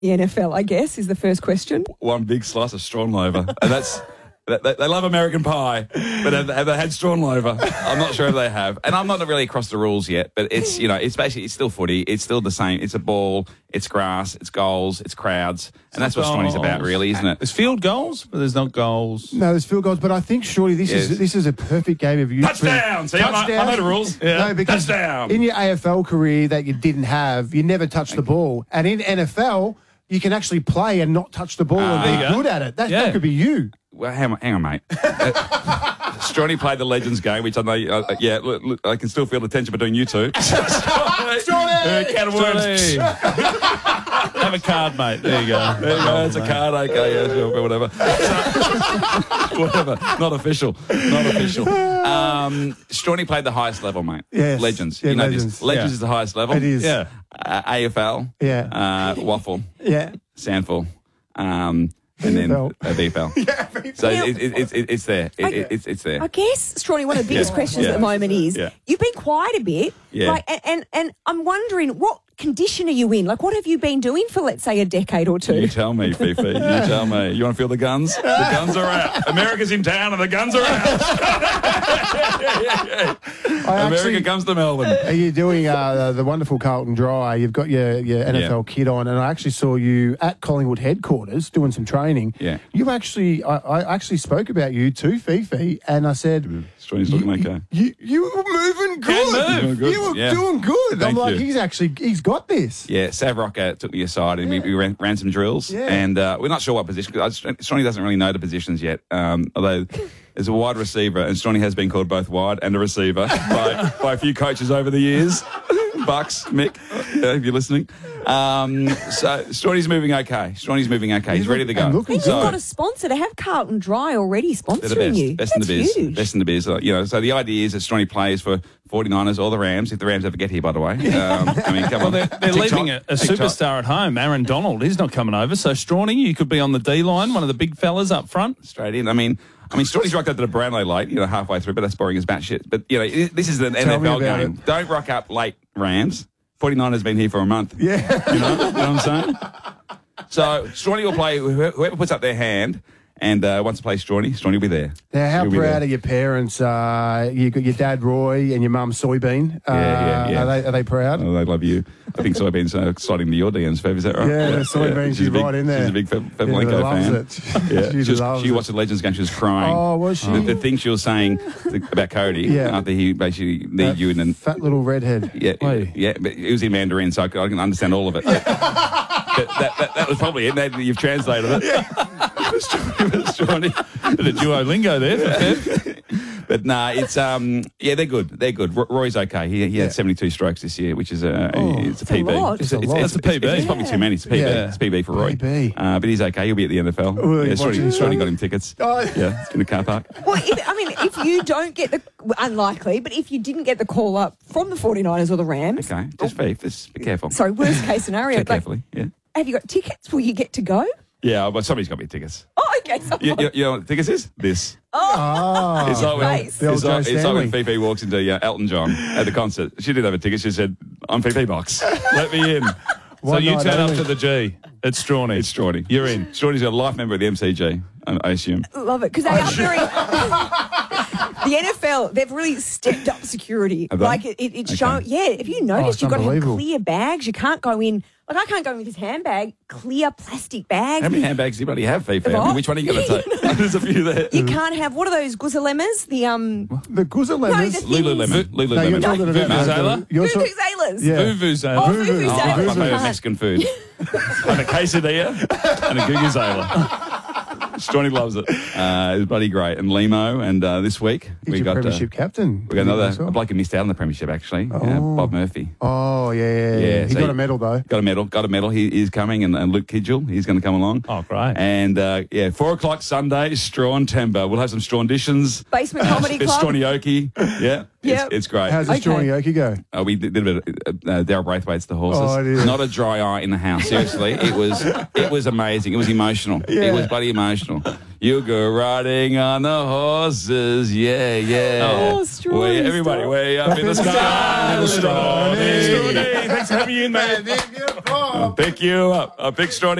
the NFL, I guess, is the first question. One big slice of Strawnlover. And that's... They love American pie, but have they had Strawnlover? I'm not sure if they have. And I'm not really across the rules yet, but it's, it's basically, it's still footy. It's still the same. It's a ball, it's grass, it's goals, it's crowds. And that's what Strawny's about, really, isn't it? There's field goals, but there's not goals. No, there's field goals, but I think surely this is a perfect game of you. Touchdown! See, I know the rules. Yeah. No, because Touchdown! In your AFL career that you didn't have, you never touched the ball. And in NFL, you can actually play and not touch the ball and be good at it. That could be you. Well, hang on, mate. Strawny played the Legends game, which I know, look, I can still feel the tension between you two. Strawny! Can of worms. Have a card, mate. There you go. There you go. It's a card. Okay, yeah, sure, whatever. Whatever. Not official. Strawny played the highest level, mate. Yes. Legends. Yeah, you know Legends. this. Legends is the highest level. It is. Yeah. AFL. Yeah. Waffle. Yeah. Sandful. And then VFL. Yeah, VFL. So it's there. It's there. I guess, Strawny, one of the biggest questions at the moment is you've been quiet a bit. Yeah. Like, and I'm wondering, what condition are you in? Like, what have you been doing for, let's say, a decade or two? You tell me, Fifi. You tell me. You want to feel the guns? The guns are out. America's in town and the guns are out. America comes to Melbourne. Are you doing the wonderful Carlton Dry? You've got your NFL kit on, and I actually saw you at Collingwood headquarters doing some training. Yeah. You've actually, I actually spoke about you to Fifi, and I said, Strawny's looking okay. You were moving good. Move. Good. You were doing good. Thank I'm like, you. he's got this. Yeah, Sav Rocker took me aside and we ran some drills. Yeah. And we're not sure what position, because Strawny doesn't really know the positions yet. Although there's a wide receiver, and Strawny has been called both wide and a receiver by a few coaches over the years. Bucks, Mick, if you're listening. So Strawny's moving okay. He's ready to go. And you've got a sponsor to have Carlton Dry already sponsoring you. Best in the biz. Huge. Best in the biz. So the idea is that Strawny plays for 49ers or the Rams, if the Rams ever get here, by the way. I mean, come on. They're leaving a superstar at home, Aaron Donald. He's not coming over. So Strawny, you could be on the D-line, one of the big fellas up front. Straight in. I mean, Strawny's rocked up to the Brownlow late, halfway through, but that's boring as batshit. But, this is an NFL game. Don't rock up late, Rams. 49ers been here for a month. Yeah. You know what I'm saying? So Strawny will play, whoever puts up their hand and wants to play Strawny will be there. Now, how proud are your parents? You got your dad Roy and your mum Soybean. Yeah. Are they proud? Oh, they love you. I think Soybean's sliding to your DMs, Fev, is that right? Yeah, Soybean, she's right in there. She's a big Fev fan. She watched the Legends game. She was crying. Oh, was she? The thing she was saying about Cody after he basically kneed you and then fat little redhead. Yeah, but it was in Mandarin, so I can understand all of it. But that was probably it. You've translated it. Strawny. Bit of Duolingo there for Fev. But it's they're good. They're good. Roy's okay. He had 72 strokes this year, which is it's a PB. It's a PB. It's probably too many. It's a PB. Yeah. It's PB for Roy. PB. But he's okay. He'll be at the NFL. Strawny got him tickets. Oh. Yeah, in the car park. Well, if you don't get the unlikely, but if you didn't get the call up from the 49ers or the Rams, Okay, just be careful. Sorry, worst case scenario. Check carefully. Yeah. Have you got tickets? Will you get to go? Yeah, but somebody's got me tickets. Oh, okay. You know what tickets is? This. Oh, It's like when, nice. it's like when Fifi walks into Elton John at the concert. She didn't have a ticket. She said, I'm Fifi Box. Let me in. So you turn up to the G. It's Strawny. It's Strawny. You're in. Strawny's a life member of the MCG, I assume. Love it, because they are very... The NFL, they've really stepped up security. Have they? Like, it's shown... Yeah, if you noticed, it's you've got to have unbelievable. clear bags. You can't go in... Like, I can't go in with this handbag, clear plastic bags. How many handbags do you bloody have, Fifi? What? Which one are you going to take? There's a few there. You can't have... What are those guzzlemas? The No, Guzzlemas. the Lululemon. No, you're talking about Vuvuzela? Vuvuzelas. Yeah. Vuvuzela. Oh, Vuvuzelas. My favourite Mexican food. And a quesadilla and a guguzela. Strawny loves it. It's bloody great. And Limo, and this week He's your premiership captain. we got another bloke who missed out on the premiership, actually. Bob Murphy. Oh, yeah. He so got a medal, though. Got a medal. He is coming, and Luke Kidgel, he's going to come along. Oh, great. And 4 o'clock Sunday, Strawn Timber. We'll have some Strawnditions. Basement Comedy Club. Strawny-oki. Yeah. Yep. It's great. How's the Strawny Oki go? We did a bit of Daryl Braithwaite's The Horses. Oh, it is. Not a dry eye in the house. Seriously, it was amazing. It was emotional. Yeah. It was bloody emotional. You go riding on the horses, yeah. Oh, Strawny, Way, everybody, stop. way up in the sky. Strawny. Strawny. Thanks for having me in, mate. I'll pick you up. I'll pick Strawny